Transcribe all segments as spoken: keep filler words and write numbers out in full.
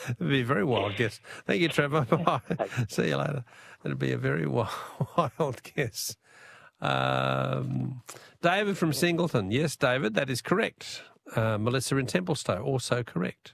It'd be a very wild guess. Thank you, Trevor. Bye. See you later. It'll be a very wild, wild guess. Um, David from Singleton. Yes, David, that is correct. Uh, Melissa in Templestowe, also correct.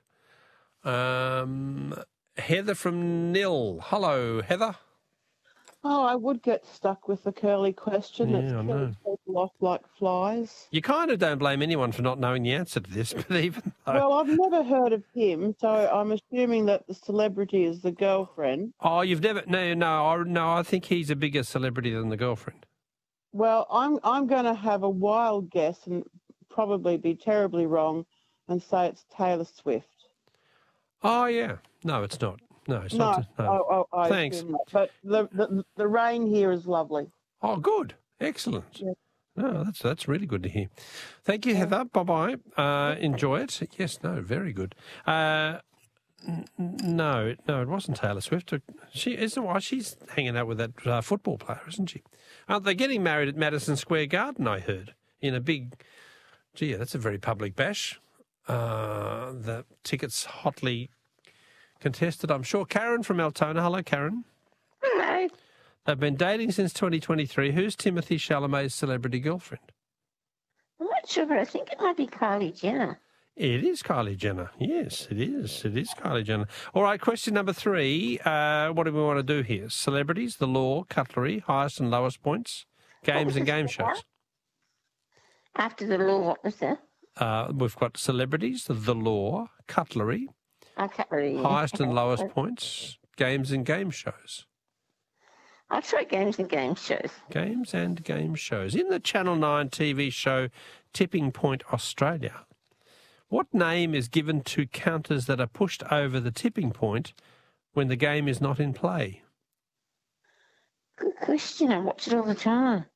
Um, Heather from Nil. Hello, Heather. Oh, I would get stuck with the curly question. Yeah, It's I killing know. people off like flies. You kind of don't blame anyone for not knowing the answer to this, but even though... Well, I've never heard of him, so I'm assuming that the celebrity is the girlfriend. Oh, you've never... No, no, I, no, I think he's a bigger celebrity than the girlfriend. Well, I'm I'm going to have a wild guess and probably be terribly wrong and say it's Taylor Swift. Oh, yeah. No, it's not. No, it's No, not. No. oh, oh, I Thanks. assume not. But the, the the rain here is lovely. Oh, good. Excellent. Yeah. No, that's that's really good to hear. Thank you, Heather. Bye-bye. Uh, enjoy it. Yes, no, very good. Uh, n- no, no, it wasn't Taylor Swift. She isn't. Why she's hanging out with that uh, football player, isn't she? Aren't they getting married at Madison Square Garden, I heard, in a big... Gee, that's a very public bash. Uh, the tickets hotly contested, I'm sure. Karen from Altona. Hello, Karen. Hello. They've been dating since twenty twenty-three. Who's Timothy Chalamet's celebrity girlfriend? I'm not sure, but I think it might be Kylie Jenner. It is Kylie Jenner. Yes, it is. It is Kylie Jenner. All right, question number three. Uh, what do we want to do here? Celebrities, the law, cutlery, highest and lowest points, games and game shows. After the law, what was that? Uh, we've got celebrities, the law, cutlery, I can't really... highest and lowest points, games and game shows. I'll try games and game shows. Games and game shows. In the Channel nine T V show Tipping Point Australia, what name is given to counters that are pushed over the tipping point when the game is not in play? Good question. I watch it all the time.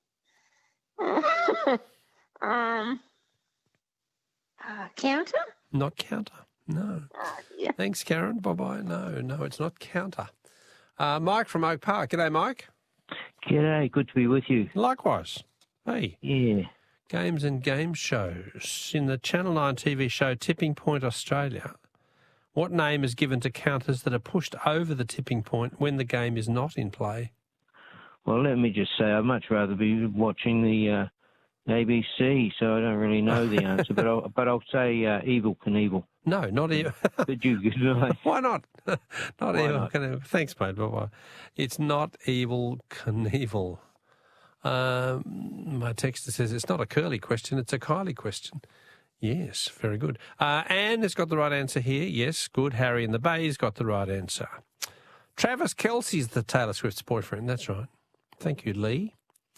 um, uh, counter? Not counter. No. Uh, yeah. Thanks, Karen. Bye-bye. No, no, it's not counter. Uh, Mike from Oak Park. G'day, Mike. G'day, good to be with you. Likewise. Hey. Yeah. Games and game shows. In the Channel nine T V show Tipping Point Australia, what name is given to counters that are pushed over the tipping point when the game is not in play? Well, let me just say I'd much rather be watching the uh, A B C, so I don't really know the answer, but I'll, but I'll say uh, Evel Knievel. No, not Evel. But you could know. Why not? not Why Evel not? Knievel. Thanks, mate. Bye-bye. It's not Evel Knievel. Um, my texter says it's not a Curly question, it's a Kylie question. Yes, very good. Uh, Anne has got the right answer here. Yes, good. Harry in the Bay's got the right answer. Travis Kelce's the Taylor Swift's boyfriend. That's right. Thank you, Lee.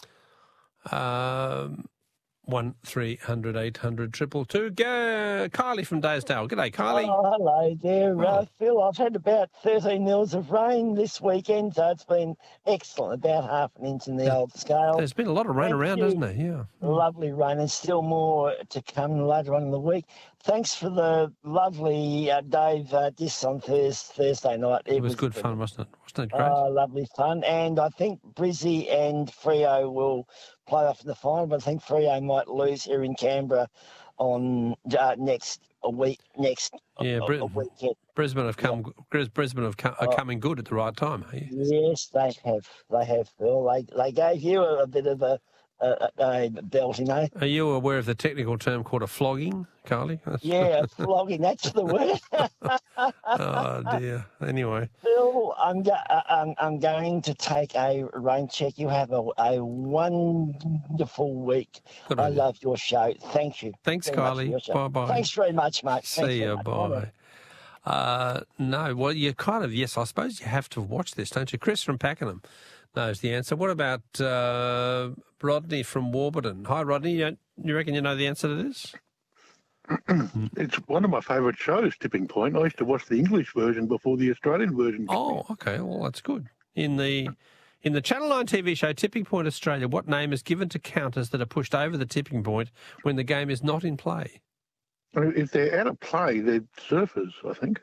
Um, one three hundred eight hundred triple two. Go, Kylie from Daysdale. G'day, Kylie. Oh, hello there, uh, Phil. I've had about thirteen mils of rain this weekend, so it's been excellent, about half an inch in the old scale. There's been a lot of rain Thank around, you. hasn't there? Yeah. Lovely rain, and still more to come later on in the week. Thanks for the lovely uh, Dave uh, diss on Thurs Thursday night. It, was, good fun, wasn't it? Wasn't it great? Oh, lovely fun. And I think Brizzy and Freo will play off in the final, but I think Freo might lose here in Canberra on uh, next a week, next yeah, a, Bri- a weekend. Brisbane have come. Brisbane have come, are Oh. coming good at the right time. Are you? Yes, they have. They have, Phil. They, they gave you a, a bit of a, a, a, a belting, eh? Are you aware of the technical term called a flogging, Carly? Yeah, flogging, that's the word. Oh dear. Anyway, Phil, I'm, go- I'm, I'm going to take a rain check. You have a, a wonderful week. Good I on you. love your show. Thank you. Thanks, very much for Kylie. your show. Bye-bye. Thanks very much, mate. Thanks see very you. much. Bye. Uh, no, well, you kind of, yes, I suppose you have to watch this, don't you? Chris from Pakenham knows the answer. What about uh, Rodney from Warburton? Hi, Rodney. You, don't, you reckon you know the answer to this? It's one of my favourite shows, Tipping Point. I used to watch the English version before the Australian version. Oh, okay. Well, that's good. In the in the Channel nine T V show Tipping Point Australia, what name is given to counters that are pushed over the tipping point when the game is not in play? If they're out of play, they're surfers, I think.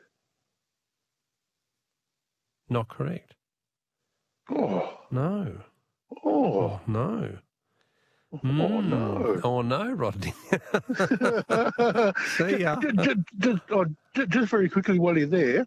Not correct. Oh, No. oh, No. oh Mm. no. Oh, no, Rodney. See ya. just, just, oh, ju- just very quickly while you're there,